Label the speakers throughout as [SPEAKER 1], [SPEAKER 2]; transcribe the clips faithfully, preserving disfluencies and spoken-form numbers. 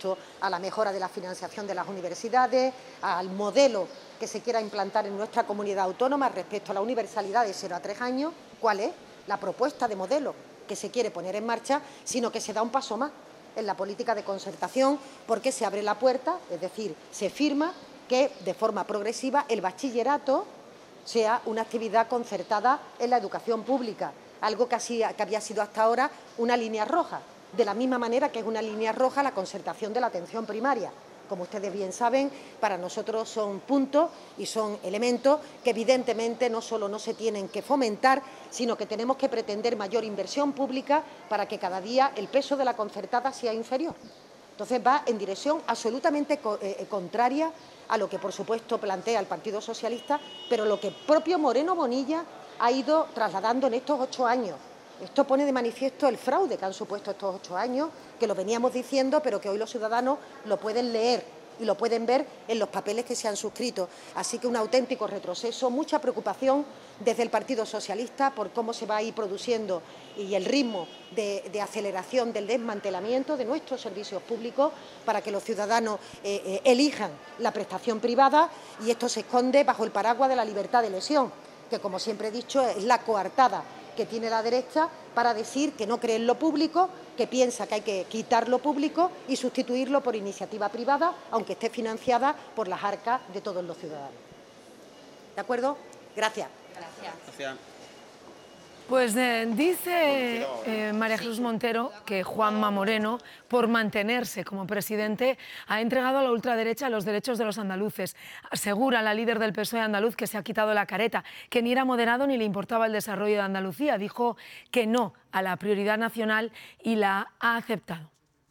[SPEAKER 1] supuesto, a la mejora de la financiación de las universidades, al modelo que se quiera implantar en nuestra comunidad autónoma respecto a la universalidad de cero a tres años, cuál es la propuesta de modelo que se quiere poner en marcha, sino que se da un paso más en la política de concertación, porque se abre la puerta, es decir, se firma que de forma progresiva el bachillerato sea una actividad concertada en la educación pública, algo que, así, que había sido hasta ahora una línea roja, de la misma manera que es una línea roja la concertación de la atención primaria. Como ustedes bien saben, para nosotros son puntos y son elementos que evidentemente no solo no se tienen que fomentar, sino que tenemos que pretender mayor inversión pública para que cada día el peso de la concertada sea inferior. Entonces va en dirección absolutamente co eh, contraria a lo que, por supuesto, plantea el Partido Socialista, pero lo que propio Moreno Bonilla ha ido trasladando en estos ocho años. Esto pone de manifiesto el fraude que han supuesto estos ocho años, que lo veníamos diciendo, pero que hoy los ciudadanos lo pueden leer y lo pueden ver en los papeles que se han suscrito. Así que un auténtico retroceso, mucha preocupación desde el Partido Socialista por cómo se va a ir produciendo y el ritmo de, de aceleración del desmantelamiento de nuestros servicios públicos para que los ciudadanos eh, eh, elijan la prestación privada, y esto se esconde bajo el paraguas de la libertad de elección, que, como siempre he dicho, es la coartada que tiene la derecha para decir que no cree en lo público, que piensa que hay que quitar lo público y sustituirlo por iniciativa privada, aunque esté financiada por las arcas de todos los ciudadanos. ¿De acuerdo? Gracias.
[SPEAKER 2] Gracias. Gracias.
[SPEAKER 3] Pues eh, dice eh, María Jesús Montero que Juanma Moreno, por mantenerse como presidente, ha entregado a la ultraderecha los derechos de los andaluces. Asegura la líder del P S O E andaluz que se ha quitado la careta, que ni era moderado ni le importaba el desarrollo de Andalucía. Dijo que no a la prioridad nacional y la ha aceptado.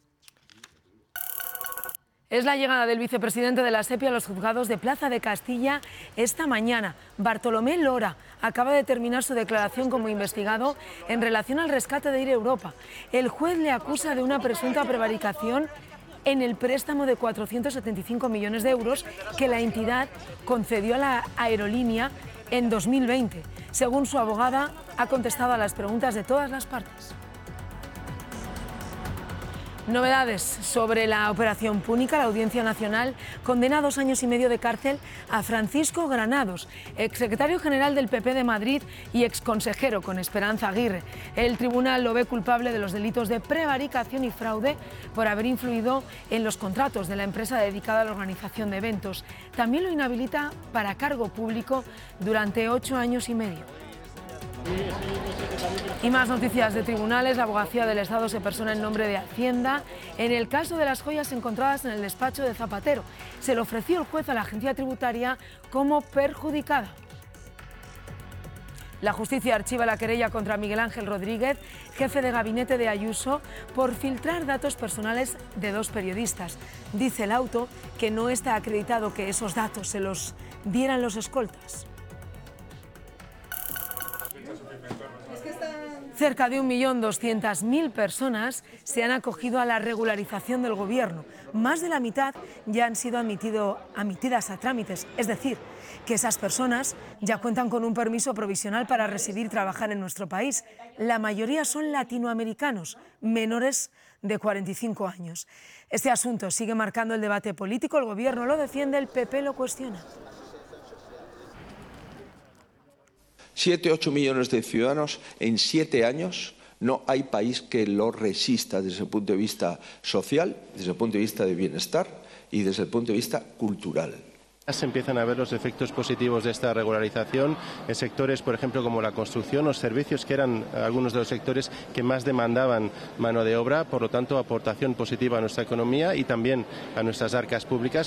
[SPEAKER 3] Es la llegada del vicepresidente de la SEPI a los juzgados de Plaza de Castilla esta mañana. Bartolomé Lora acaba de terminar su declaración como investigado en relación al rescate de Air Europa. El juez le acusa de una presunta prevaricación en el préstamo de cuatrocientos setenta y cinco millones de euros que la entidad concedió a la aerolínea en dos mil veinte. Según su abogada, ha contestado a las preguntas de todas las partes. Novedades sobre la operación Púnica. La Audiencia Nacional condena a dos años y medio de cárcel a Francisco Granados, exsecretario general del P P de Madrid y exconsejero con Esperanza Aguirre. El tribunal lo ve culpable de los delitos de prevaricación y fraude por haber influido en los contratos de la empresa dedicada a la organización de eventos. También lo inhabilita para cargo público durante ocho años y medio. Y más noticias de tribunales. La Abogacía del Estado se persona en nombre de Hacienda en el caso de las joyas encontradas en el despacho de Zapatero. Se lo ofreció el juez a la agencia tributaria como perjudicada. La justicia archiva la querella contra Miguel Ángel Rodríguez, jefe de gabinete de Ayuso, por filtrar datos personales de dos periodistas. Dice el auto que no está acreditado que esos datos se los dieran los escoltas. Cerca de un millón doscientas mil personas se han acogido a la regularización del Gobierno. Más de la mitad ya han sido admitido, admitidas a trámites, es decir, que esas personas ya cuentan con un permiso provisional para residir y trabajar en nuestro país. La mayoría son latinoamericanos, menores de cuarenta y cinco años. Este asunto sigue marcando el debate político. El Gobierno lo defiende, el P P lo cuestiona.
[SPEAKER 4] Siete, ocho millones de ciudadanos en siete años, no hay país que lo resista desde el punto de vista social, desde el punto de vista de bienestar y desde el punto de vista cultural.
[SPEAKER 5] Se empiezan a ver los efectos positivos de esta regularización en sectores, por ejemplo, como la construcción o servicios, que eran algunos de los sectores que más demandaban mano de obra, por lo tanto, aportación positiva a nuestra economía y también a nuestras arcas públicas.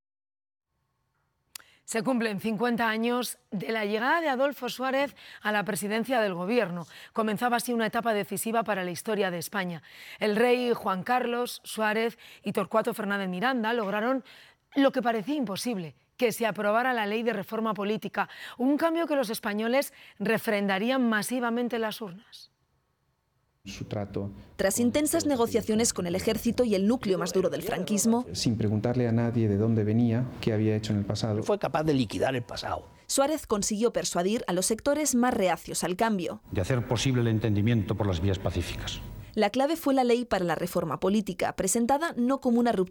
[SPEAKER 3] Se cumplen cincuenta años de la llegada de Adolfo Suárez a la presidencia del Gobierno. Comenzaba así una etapa decisiva para la historia de España. El rey Juan Carlos, Suárez y Torcuato Fernández Miranda lograron lo que parecía imposible, que se aprobara la ley de reforma política, un cambio que los españoles refrendarían masivamente en las urnas.
[SPEAKER 6] Su trato.
[SPEAKER 7] Tras intensas negociaciones con el ejército y el núcleo más duro del franquismo,
[SPEAKER 6] sin preguntarle a nadie de dónde venía, qué había hecho en el pasado,
[SPEAKER 8] fue capaz de liquidar el pasado.
[SPEAKER 7] Suárez consiguió persuadir a los sectores más reacios al cambio,
[SPEAKER 8] de hacer posible el entendimiento por las vías pacíficas.
[SPEAKER 7] La clave fue la ley para la reforma política, presentada no como una ruptura